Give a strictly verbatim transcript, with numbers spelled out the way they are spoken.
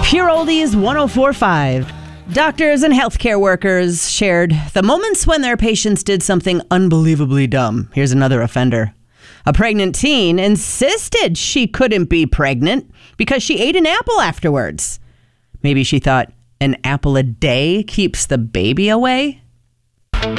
Pure Oldies one oh four point five. Doctors and healthcare workers shared the moments when their patients did something unbelievably dumb. Here's another offender. A pregnant teen insisted she couldn't be pregnant because she ate an apple afterwards. Maybe she thought an apple a day keeps the baby away?